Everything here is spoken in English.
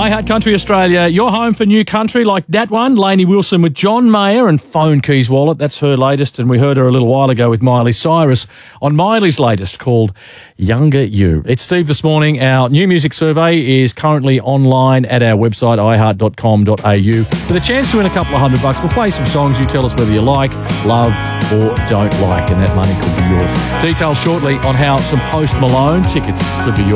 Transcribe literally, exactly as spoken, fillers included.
iHeart Country Australia, your home for new country like that one. Lainey Wilson with John Mayer and Phone Keys Wallet. That's her latest, and we heard her a little while ago with Miley Cyrus on Miley's latest called Younger You. It's Steve this morning. Our new music survey is currently online at our website, i heart dot com dot a u. With a chance to win a couple of hundred bucks, we'll play some songs. You tell us whether you like, love, or don't like, and that money could be yours. Details shortly on how some Post Malone tickets could be yours.